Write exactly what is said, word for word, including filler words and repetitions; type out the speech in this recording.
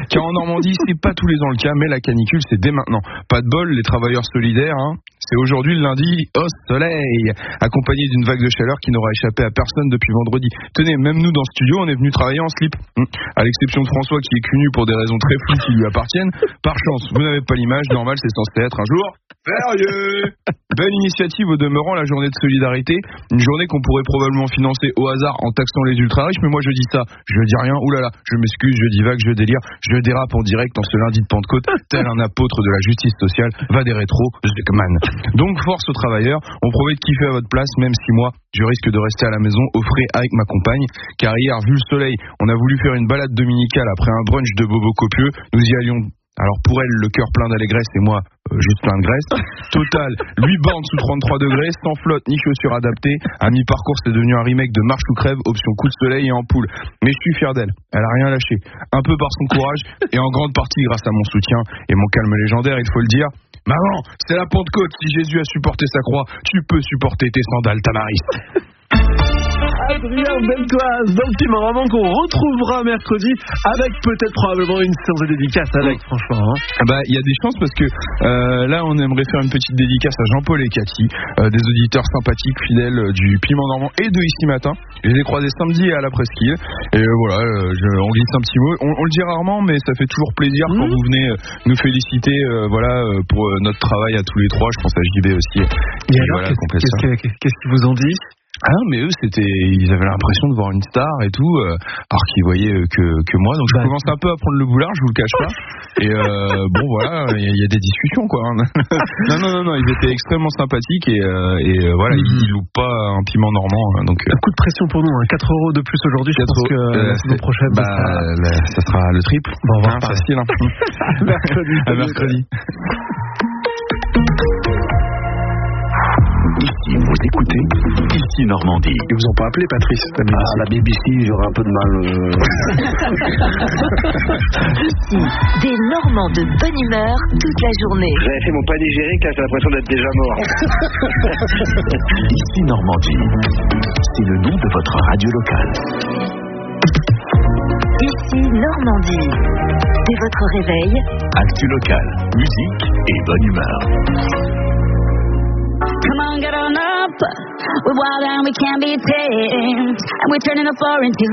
Car en Normandie, c'est pas tous les ans le cas, mais la canicule, c'est dès maintenant. Pas de bol, les travailleurs solidaires, hein. C'est aujourd'hui le lundi au soleil, accompagné d'une vague de chaleur qui n'aura échappé à personne depuis vendredi. Tenez, même nous dans ce studio, on est venu travailler en slip. À l'exception de François qui est cul nu pour des raisons très floues qui lui appartiennent. Par chance, vous n'avez pas l'image, normal, c'est censé être un jour férieux. Belle initiative au demeurant, la journée de solidarité. Une journée qu'on pourrait probablement financer au hasard en taxant les ultra-riches, mais moi je dis ça, je dis rien, oulala, je m'excuse, je divague, je délire, je dérape en direct dans ce lundi de Pentecôte, tel un apôtre de la justice sociale, va des rétros, Zuckman. Donc force aux travailleurs, on promet de kiffer à votre place, même si moi, je risque de rester à la maison au frais avec ma compagne, car hier, vu le soleil, on a voulu faire une balade dominicale après un brunch de bobo copieux, nous y allions. Alors pour elle, le cœur plein d'allégresse et moi, euh, juste plein de graisse. Total, huit bornes sous trente-trois degrés, sans flotte ni chaussures adaptées. À mi-parcours, c'est devenu un remake de Marche ou crève, option coup de soleil et ampoule. Mais je suis fier d'elle, elle a rien lâché. Un peu par son courage et en grande partie grâce à mon soutien et mon calme légendaire, il faut le dire. Maman, c'est la Pentecôte, si Jésus a supporté sa croix, tu peux supporter tes sandales, Tamaris. Adrien Beltoise dans le Piment Normand qu'on retrouvera mercredi avec peut-être probablement une séance de dédicace avec, franchement. Hein. Bah, il y a des chances parce que euh, là, on aimerait faire une petite dédicace à Jean-Paul et Cathy, euh, des auditeurs sympathiques, fidèles euh, du Piment Normand et de Ici Matin. Je les ai croisés samedi à la Presqu'île. Et euh, voilà, euh, je, on glisse un petit mot. On, on le dit rarement, mais ça fait toujours plaisir mmh. quand vous venez euh, nous féliciter euh, voilà, euh, pour euh, notre travail à tous les trois. Je pense à J B aussi. Et, et alors, voilà, qu'est-ce, qu'est-ce, que, qu'est-ce qu'ils vous ont dit? Ah non, mais eux, c'était, ils avaient l'impression de voir une star et tout, euh, alors qu'ils voyaient euh, que, que moi. Donc je bah, commence un peu à prendre le boulard, je vous le cache pas. Et euh, bon, voilà, il y, y a des discussions, quoi. non, non, non, non, ils étaient extrêmement sympathiques et, euh, et euh, voilà, mm-hmm. ils, ils loupent pas un piment normand. Donc un coup de pression pour nous, hein. quatre euros de plus aujourd'hui. Je pense que euh, la saison prochaine, bah, ça, sera... La, ça sera le triple. Bon, on va hein, facile. Hein. mercredi. À mercredi. Ici, vous écoutez Ici Normandie. Ils vous ont pas appelé, Patrice? Ah, la B B C, j'aurais un peu de mal. Euh... Des Normands de bonne humeur toute la journée. J'avais fait mon panégyrique, là, j'ai l'impression d'être déjà mort. Ici Normandie, c'est le nom de votre radio locale. Ici Normandie, dès votre réveil. Actu locale, musique et bonne humeur. Come on, get on up. We're wild and we can't be tamed. And we're turning the floor into